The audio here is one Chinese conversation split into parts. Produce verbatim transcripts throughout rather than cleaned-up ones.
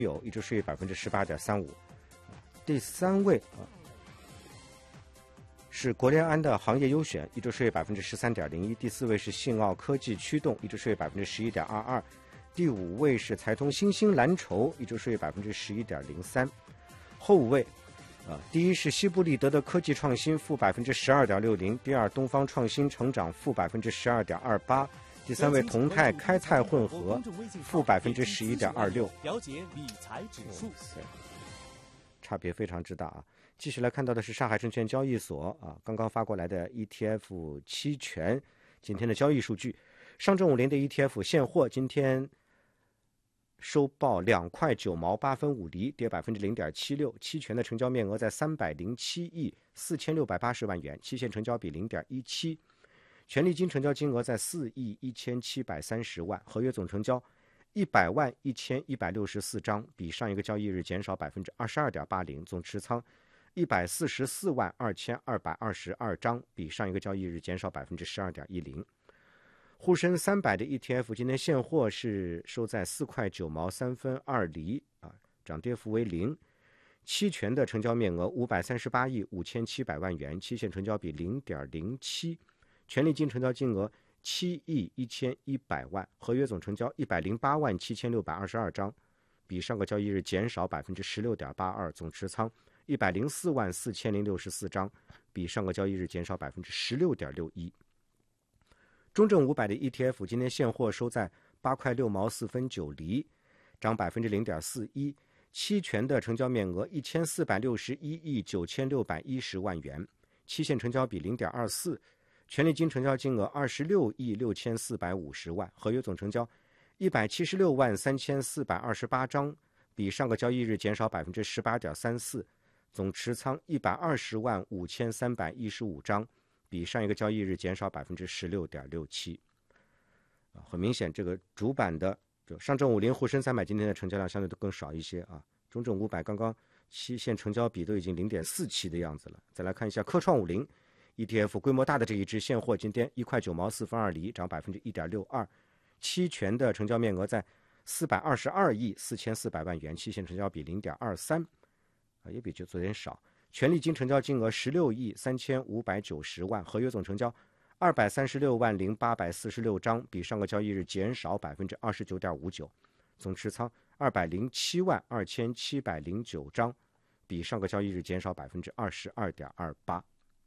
有一直税百分之十八点三五。第三位啊是国联安的行业优选，一直税百分之十三点零一。第四位是信奥科技驱动，一直税百分之十一点二二。第五位是财通新兴蓝筹，一直税百分之十一点零三。后五位啊，第一是西部立德的科技创新，负百分之十二点六零；第二，东方创新成长，负百分之十二点二八；第三位，同泰开菜混合，负百分之十一点二六。 了解理财指数， 差别非常之大啊！继续来看到的是上海证券交易所啊刚刚发过来的 E T F 期权今天的交易数据。上证五零的 E T F 现货今天收报两块九毛八分五厘，跌百分之零点七六。期权的成交面额在三百零七亿四千六百八十万元，期限成交比零点一七。权利金成交金额在四亿一千七百三十万，合约总成交一百万一千一百六十四张，比上一个交易日减少百分之二十二点八零。总持仓一百四十四万二千二百二十二张，比上一个交易日减少百分之十二点一零。沪深三百的 E T F 今天现货是收在四块九毛三分二厘啊，涨跌幅为零。期权的成交面额五百三十八亿五千七百万元，期限成交比零点零七。权利金成交金额七亿一千一百万，合约总成交一百零八万七千六百二十二张，比上个交易日减少百分之十六点八二。总持仓一百零四万四千零六十四张，比上个交易日减少百分之十六点六一。中证五百的 E T F 今天现货收在八块六毛四分九厘，涨百分之零点四一。期权的成交面额一千四百六十一亿九千六百一十万元，期限成交比零点二四。权利金成交金额二十六亿六千四百五十万，合约总成交一百七十六万三千四百二十八张，比上个交易日减少百分之十八点三四。总持仓一百二十万五千三百一十五张，比上一个交易日减少百分之十六点六七。很明显，这个主板的上证五零、沪深三百今天的成交量相对都更少一些啊。中证五百刚刚期限成交比都已经零点四七的样子了。再来看一下科创五零。E T F 规模大的这一支现货今天一块九毛四分二厘，涨百分之一点六二。期权的成交面额在四百二十二亿四千四百万元，期限成交比零点二三，啊，也比就昨天少。权利金成交金额十六亿三千五百九十万，合约总成交二百三十六万零八百四十六张，比上个交易日减少百分之二十九点五九。总持仓二百零七万二千七百零九张，比上个交易日减少百分之二十二点二八。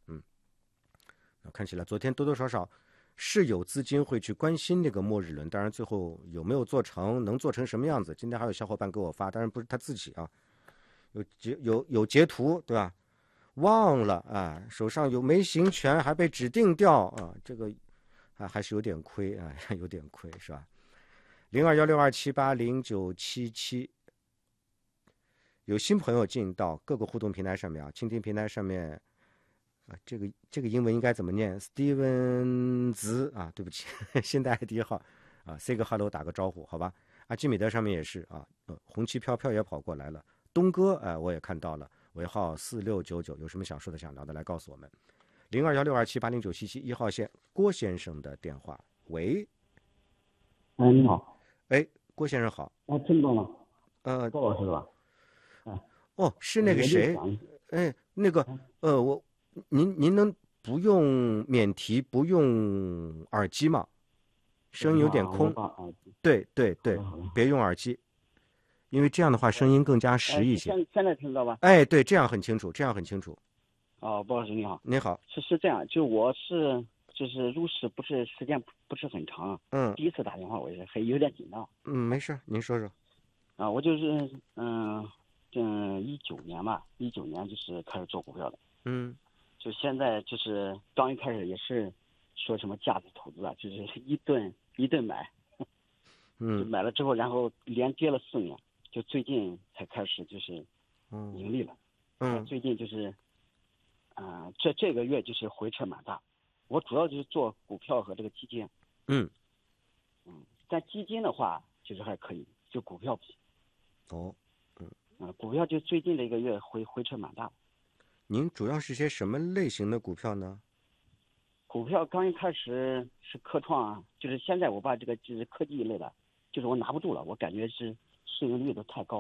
看起来昨天多多少少是有资金会去关心那个末日轮，当然最后有没有做成，能做成什么样子，今天还有小伙伴给我发，当然不是他自己啊，有截有有截图对吧？忘了啊，手上有没行权还被指定掉啊，这个啊还是有点亏啊，有点亏是吧？零二幺六二七八零九七七，有新朋友进到各个互动平台上面啊，蜻蜓平台上面。啊，这个这个英文应该怎么念 ？Steven 子啊，对不起，新的 I D 号啊 ，say 个 hello 打个招呼，好吧？啊，基米德上面也是啊，呃，红旗飘飘也跑过来了，东哥哎、呃，我也看到了，尾号四六九九，有什么想说的想聊的来告诉我们。零二幺六二七八零九七七一号线郭先生的电话，喂， 哎，你好， 哎，郭先生好， 哎，听懂了， 呃， 郭老师是吧？ 哎，哦，是那个谁，哎，那个呃，我。您您能不用免提不用耳机吗？声音有点空。对对对，别用耳机，因为这样的话声音更加实一些。 现现在听到吧？ 哎，对，这样很清楚，这样很清楚。 哦，郭老师你好。 你好。 是是这样，就我是就是入市不是时间不是很长。 嗯。 第一次打电话我也很有点紧张。 嗯，没事，您说说。 啊，我就是嗯嗯一九年吧，一九年就是开始做股票的。 嗯。 就现在就是刚一开始也是说什么价值投资啊，就是一顿一顿买， 嗯， 就买了之后，然后连跌了四年，就最近才开始就是盈利了。 嗯， 最近就是，啊、呃，这这个月就是回撤蛮大。我主要就是做股票和这个基金。 嗯， 嗯，但基金的话其实还可以，就股票不行。 哦，嗯， 啊、呃，股票就最近这个月回回撤蛮大。 您主要是些什么类型的股票呢？ 股票刚一开始是科创啊，就是现在我把这个就是科技一类的，就是我拿不住了，我感觉是市盈率都太高了。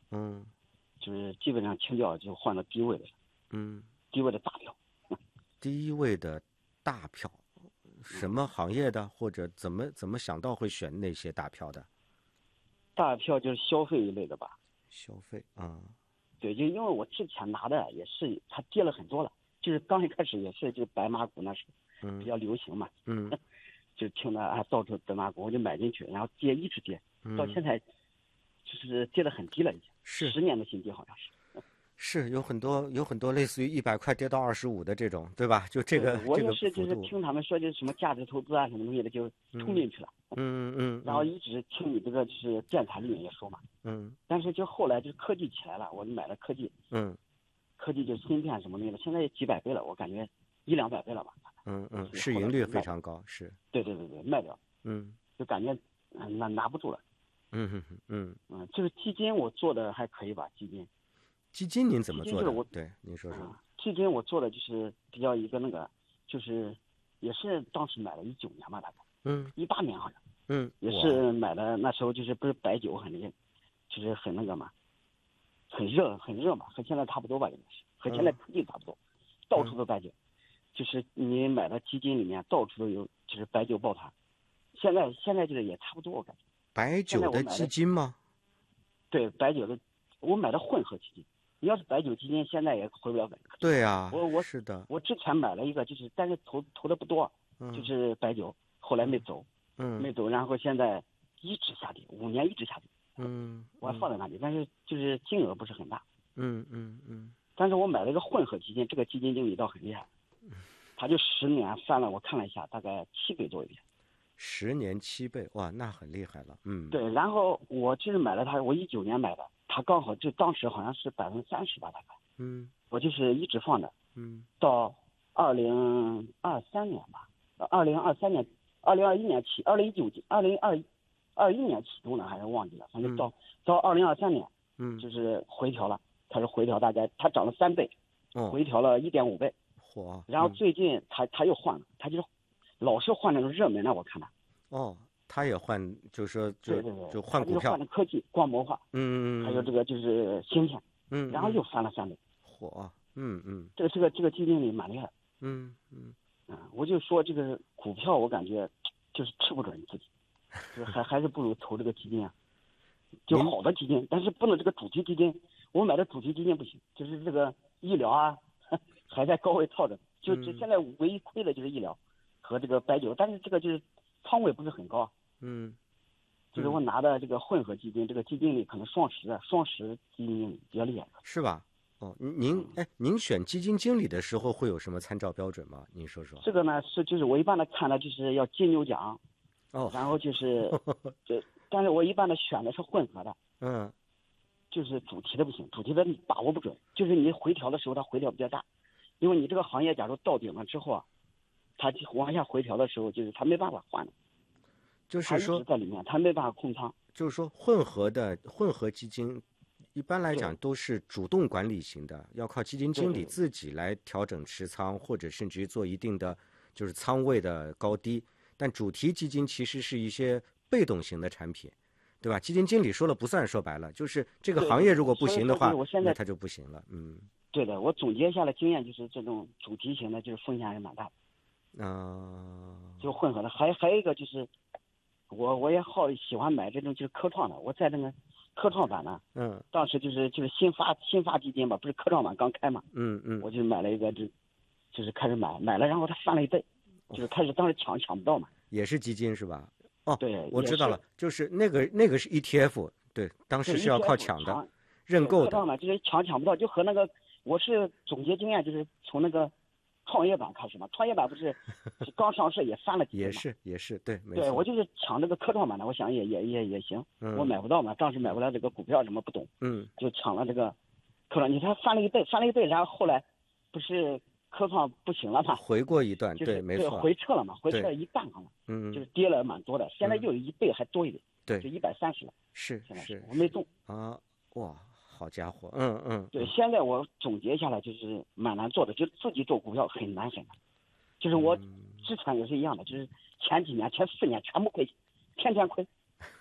嗯就是基本上清掉就换到低位的， 嗯， 低位的大票。 低位的大票，什么行业的，或者怎么怎么想到会选那些大票的？ 大票就是消费一类的吧。 消费啊。 对，就因为我之前拿的也是，它跌了很多了，就是刚一开始也是就白马股那时候比较流行嘛， 嗯就听到啊到处白马股，我就买进去，然后跌一直跌， 嗯， 到现在就是跌得很低了，已经是十年的新低好像是。 是有很多有很多类似于一百块跌到二十五的这种，对吧？就这个对我这个也是就是幅度， 听他们说就是什么价值投资啊什么东西的就冲进去了， 嗯嗯， 然后一直听你这个就是电台里面也说嘛， 嗯但是就后来就是科技起来了，我就买了科技， 嗯科技就芯片什么东西的，现在几百倍了，我感觉一两百倍了吧。 嗯嗯， 是市盈率非常高，是， 对对对对，卖掉， 嗯就感觉嗯拿拿不住了。 嗯嗯嗯， 嗯，就是基金我做的还可以吧，基金。 基金您怎么做的？ 基金就是我对，您说说。 嗯，基金我做的就是比较一个那个，就是也是当时买了一九年吧，大概嗯一八年好像嗯， 也是买的，那时候就是不是白酒很热，就是很那个嘛，很热很热嘛，和现在差不多吧，应该是和现在科技差不多，到处都白酒，就是你买的基金里面到处都有，就是白酒抱团。现在现在就是也差不多，我感觉。 白酒的基金吗？ 对，白酒的，我买的混合基金。你要是白酒基金，现在也回不了本。 对啊， 我我是的， 我之前买了一个，就是但是投投的不多，就是白酒，后来没走， 嗯， 没走，然后现在一直下跌，五年一直下跌。 嗯， 我还放在那里，但是就是金额不是很大。 嗯嗯嗯。 但是我买了一个混合基金，这个基金经理倒很厉害，他就十年翻了，我看了一下，大概七倍多一点。 十年七倍，哇，那很厉害了，嗯。 对，然后我就是买了它，我一九年买的，它刚好就当时好像是百分之三十吧，大概。 嗯。 我就是一直放着， 嗯。 到二零二三年吧，二零二三年，二零二一年起，二零一九，二零二二一年启动的，还是忘记了，反正到、嗯、到二零二三年， 嗯， 就是回调了，它是回调，大概它涨了三倍， 哦， 回调了一点五倍， 嚯！ 然后最近它它又换了，它就是老是换那种热门的，我看它。 哦，他也换，就是说就对对对， 就换股票， 换的科技、光膜化， 嗯， 还有这个就是芯片， 嗯， 然后又翻了三倍， 嚯，嗯嗯， 这个这个这个基金经理蛮厉害， 嗯嗯， 嗯，我就说这个股票我感觉就是吃不准自己，就是还还是不如投这个基金啊，就好的基金，但是不能这个主题基金，我买的主题基金不行，就是这个医疗啊还在高位套着，就就现在唯一亏的就是医疗和这个白酒，但是这个就是仓位不是很高。 嗯， 就是我拿的这个混合基金，这个基金里可能双十的双十基金经理比较厉害， 是吧？哦，您哎，您选基金经理的时候会有什么参照标准吗？您说说。 这个呢是就是我一般的看的就是要金牛奖， 哦， 然后就是这，但是我一般的选的是混合的， 嗯， 就是主题的不行，主题的你把握不准，就是你回调的时候它回调比较大，因为你这个行业假如到顶了之后啊，它往下回调的时候就是它没办法换了。 就是说在里面，他没办法控仓。 就是说，混合的混合基金，一般来讲都是主动管理型的，要靠基金经理自己来调整持仓，或者甚至于做一定的就是仓位的高低。但主题基金其实是一些被动型的产品，对吧？基金经理说了不算，说白了就是这个行业如果不行的话，那它就不行了。嗯， 对的，我总结下来经验就是这种主题型的，就是风险还是蛮大的。 啊、呃， 就混合的，还还有一个就是。我我也好喜欢买这种就是科创的，我在那个科创板呢， 嗯， 当时就是就是新发新发基金吧，不是科创板刚开嘛， 嗯嗯， 我就买了一个，就就是开始买买了，然后它翻了一倍，就是开始当时抢抢不到嘛， 也是基金是吧？哦， 对， 我知道了，就是那个那个是 E T F， 对，当时是要靠抢的，认购的， 科创板就是抢抢不到，就和那个我是总结经验，就是从那个。创业板开始嘛，创业板不是刚上市也翻了几倍嘛， 也是也是对，没错。对我就是抢这个科创板的，我想也也也也行， 嗯、 我买不到嘛，当时买不到这个股票什么不懂， 嗯， 就抢了这个科创，你看翻了一倍，翻了一倍，然后后来不是科创不行了嘛， 回过一段， 就是、 对，没错， 回撤了嘛，回撤了一半好像， 嗯， 就是跌了蛮多的，现在又有一倍还多一点， 对， 就一百三十了， 是现在是， 我没动啊，哇。好家伙，嗯嗯， 对，现在我总结下来就是蛮难做的，就自己做股票很难很难。就是我之前也是一样的，就是前几年、前四年全部亏，天天亏。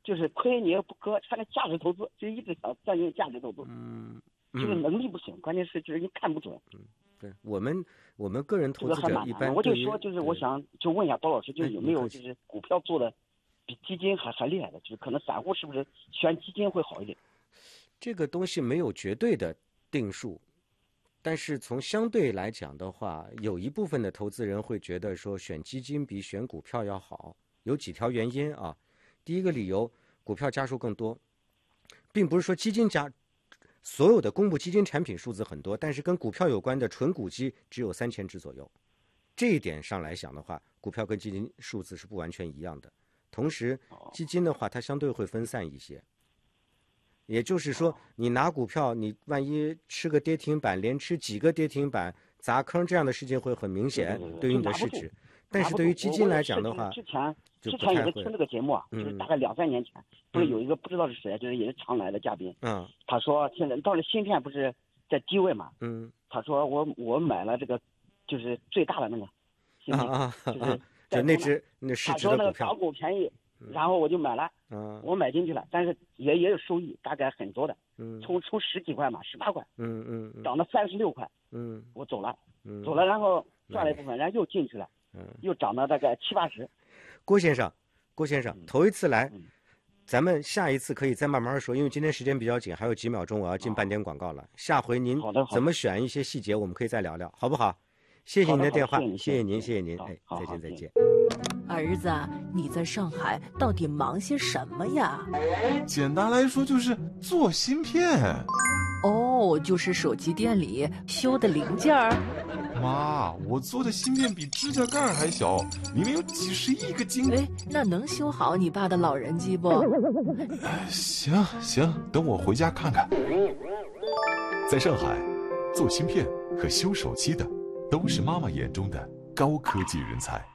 就是亏你也不割，反正价值投资就一直想钻进价值投资， 嗯， 就是能力不行，关键是就是你看不准。 嗯，对我们我们个人投这个资还蛮难的。 者一般我就说，就是我对想就问一下包老师，就哎有没有你客气就是股票做的比基金还还厉害的，就是可能散户是不是选基金会好一点？ 这个东西没有绝对的定数，但是从相对来讲的话，有一部分的投资人会觉得说选基金比选股票要好，有几条原因啊。第一个理由，股票家数更多，并不是说基金家所有的公募基金产品数字很多，但是跟股票有关的纯股基只有三千只左右。这一点上来想的话，股票跟基金数字是不完全一样的。同时，基金的话，它相对会分散一些。也就是说，你拿股票，你万一吃个跌停板，连吃几个跌停板，砸坑这样的事情会很明显， 对对对对于你的市值。但是对于基金来讲的话， 之前就之不太会前也是听这个节目啊， 嗯就是大概两三年前，不是有一个不知道是谁，就是也是常来的嘉宾， 嗯他说现在到了芯片不是在低位嘛， 嗯他说我我买了这个就是最大的那个芯片， 啊啊啊就是啊！ 在就那只那市他说那个值的股票港，股便宜，然后我就买了， 嗯我买进去了，但是也也有收益，大概很多的， 嗯从从十几块嘛，十八块嗯嗯嗯涨到三十六块， 嗯我走了， 嗯， 走了，然后赚了一部分，然后又进去了， 嗯， 又涨到大概七八十。 郭先生，郭先生嗯头一次来嗯， 咱们下一次可以再慢慢说，因为今天时间比较紧，还有几秒钟我要进半点广告了。下回您好的好的怎么选一些细节，我们可以再聊聊，好不好？谢谢您好的电话好的，谢谢您谢谢您，谢谢您， 好哎， 好好谢谢再见再见。 儿子，你在上海到底忙些什么呀？ 简单来说就是做芯片。 哦，就是手机店里修的零件儿。 妈，我做的芯片比指甲盖还小，里面有几十亿个晶。 哎，那能修好你爸的老人机不？ 行行，等我回家看看。 在上海，做芯片和修手机的都是妈妈眼中的高科技人才。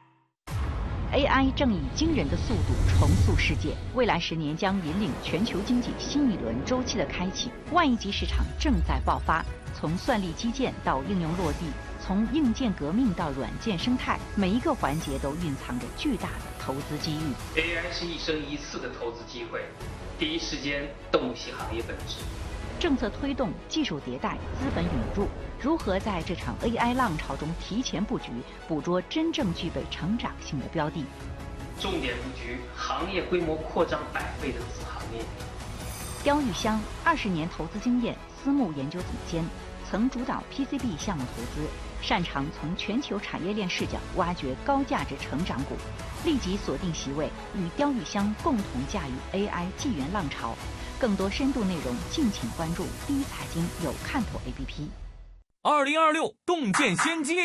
A I 正以惊人的速度重塑世界，未来十年将引领全球经济新一轮周期的开启。万亿级市场正在爆发，从算力基建到应用落地，从硬件革命到软件生态，每一个环节都蕴藏着巨大的投资机遇。 A I 是一生一次的投资机会，第一时间洞悉行业本质。 政策推动、技术迭代、资本涌入，如何在这场 A I 浪潮中提前布局，捕捉真正具备成长性的标的？ 重点布局行业规模扩张百倍的子行业。 刁玉香二十年投资经验，私募研究总监，曾主导 P C B 项目投资，擅长从全球产业链视角挖掘高价值成长股。立即锁定席位，与刁玉香共同驾驭 A I 纪元浪潮。更多深度内容，敬请关注第一财经有看头 A P P。 二零二六洞见先机，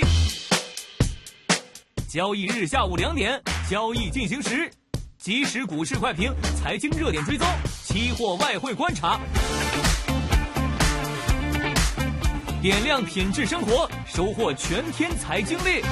交易日下午两点，交易进行时，即时股市快评、财经热点追踪、期货外汇观察，点亮品质生活，收获全天财经力。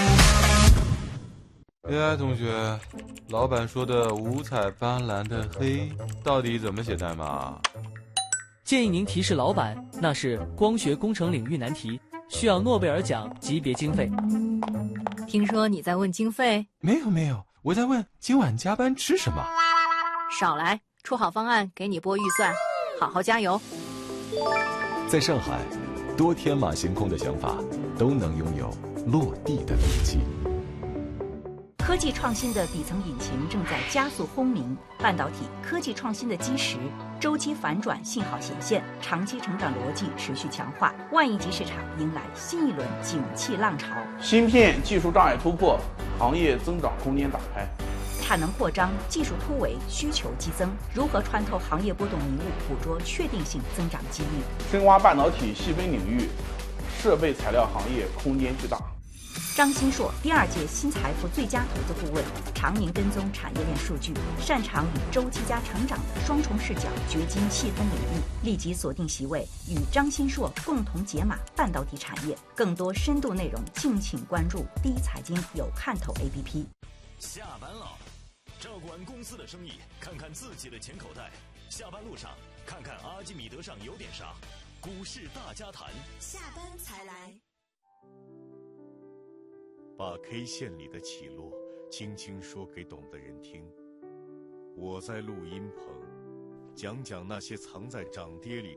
A I 同学，老板说的五彩斑斓的黑到底怎么写代码？ 建议您提示老板，那是光学工程领域难题，需要诺贝尔奖级别经费。 听说你在问经费？ 没有没有，我在问今晚加班吃什么。 少来，出好方案给你拨预算，好好加油。 在上海，多天马行空的想法都能拥有落地的底气。 科技创新的底层引擎正在加速轰鸣，半导体科技创新的基石周期反转信号显现，长期成长逻辑持续强化，万亿级市场迎来新一轮景气浪潮。 芯片技术障碍突破，行业增长空间打开。 产能扩张，技术突围，需求激增，如何穿透行业波动迷雾，捕捉确定性增长机遇？ 深挖半导体细分领域，设备材料行业空间巨大。 张新硕，第二届新财富最佳投资顾问，常年跟踪产业链数据，擅长以周期加成长的双重视角掘金细分领域。立即锁定席位，与张新硕共同解码半导体产业。更多深度内容，敬请关注第一财经有看头 A P P。 下班了，照顾完公司的生意，看看自己的钱口袋。下班路上，看看阿基米德上有点啥。股市大家谈， 下班才来。 把 K 线里的起落轻轻说给懂的人听。 我在录音棚，讲讲那些藏在涨跌里